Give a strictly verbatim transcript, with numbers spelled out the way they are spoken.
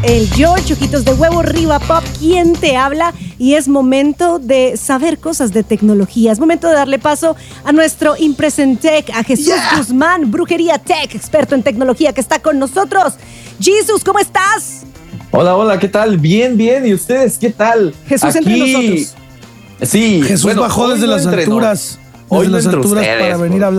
el George, ojitos de huevo, Riva Pop, ¿quién te habla? Y es momento de saber cosas de tecnología. Es momento de darle paso a nuestro Impresentec, a Jesús yeah. Guzmán, Brujería Tech, experto en tecnología, que está con nosotros. Jesús, ¿cómo estás? Hola, hola, ¿qué tal? Bien, bien. ¿Y ustedes qué tal? Jesús Aquí... entre nosotros. Sí. Jesús bueno, bajó desde no las entrenó. alturas. Hoy desde no las alturas ustedes, para venir por... a hablar.